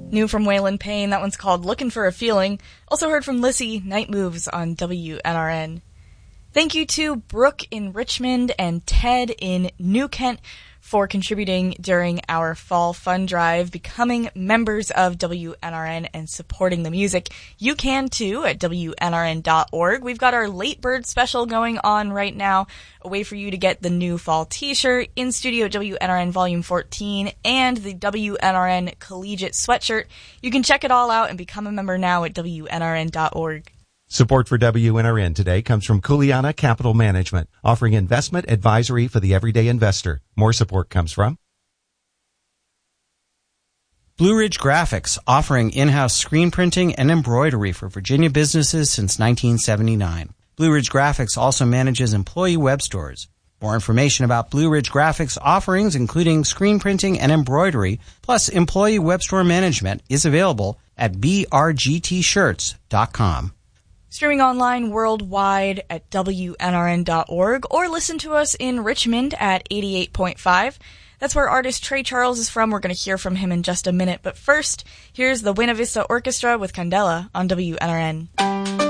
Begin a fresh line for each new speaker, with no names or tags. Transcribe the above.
New from Waylon Payne, that one's called Looking for a Feeling. Also heard from Lissy, Night Moves on WNRN. Thank you to Brooke in Richmond and Ted in New Kent for contributing during our fall fund drive, becoming members of WNRN and supporting the music. You can too at WNRN.org. We've got our late bird special going on right now, a way for you to get the new fall t-shirt, in studio WNRN Volume 14, and the WNRN Collegiate sweatshirt. You can check it all out and become a member now at WNRN.org.
Support for WNRN today comes from Kuleana Capital Management, offering investment advisory for the everyday investor. More support comes from
Blue Ridge Graphics, offering in-house screen printing and embroidery for Virginia businesses since 1979. Blue Ridge Graphics also manages employee web stores. More information about Blue Ridge Graphics offerings, including screen printing and embroidery, plus employee web store management, is available at brgtshirts.com.
Streaming online worldwide at WNRN.org, or listen to us in Richmond at 88.5. That's where artist Trey Charles is from. We're going to hear from him in just a minute. But first, here's the Buena Vista Orchestra with Candela on WNRN.